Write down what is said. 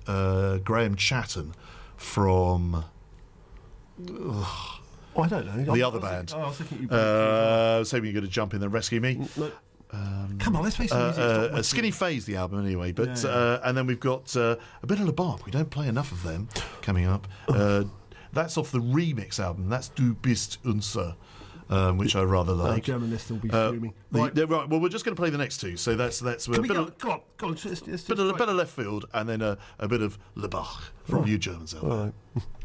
Graham Chatton from I don't know. the other band. I was thinking you. So you're going to jump in and rescue me. No. Come on, let's play some music. Skinny Phase, the album, anyway. But and then we've got a bit of Le Barbe. We don't play enough of them coming up. That's off the remix album. That's Du bist unser, which I rather like. German listener will be fuming. Right. Well, we're just going to play the next two. So that's a Can we bit go of, on. Let's bit of left field, and then a bit of Le Bach from you Germans out there. All right.